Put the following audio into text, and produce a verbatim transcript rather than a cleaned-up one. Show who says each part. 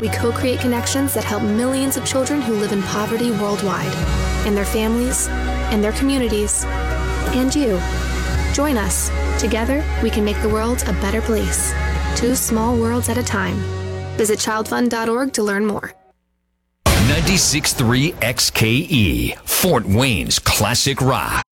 Speaker 1: we co-create connections that help millions of children who live in poverty worldwide, and their families, and their communities, and you. Join us. Together, we can make the world a better place. Two small worlds at a time. Visit child fund dot org to learn more.
Speaker 2: ninety-six point three X K E, Fort Wayne's Classic Rock.